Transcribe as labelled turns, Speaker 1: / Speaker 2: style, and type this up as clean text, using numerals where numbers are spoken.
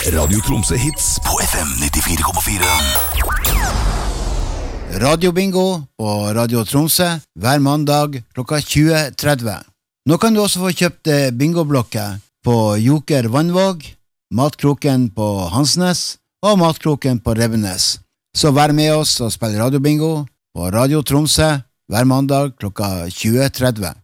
Speaker 1: Radio Tromsø hits på FM 94,4.
Speaker 2: Radio Bingo på Radio Tromsø hver mandag klokka 20.30. Nå kan du også få kjøpt bingoblokker på Joker Vannvåg, Matkroken på Hansnes og Matkroken på Rebbenes. Så vær med oss og spill Radio Bingo på Radio Tromsø hver mandag klokka 20.30.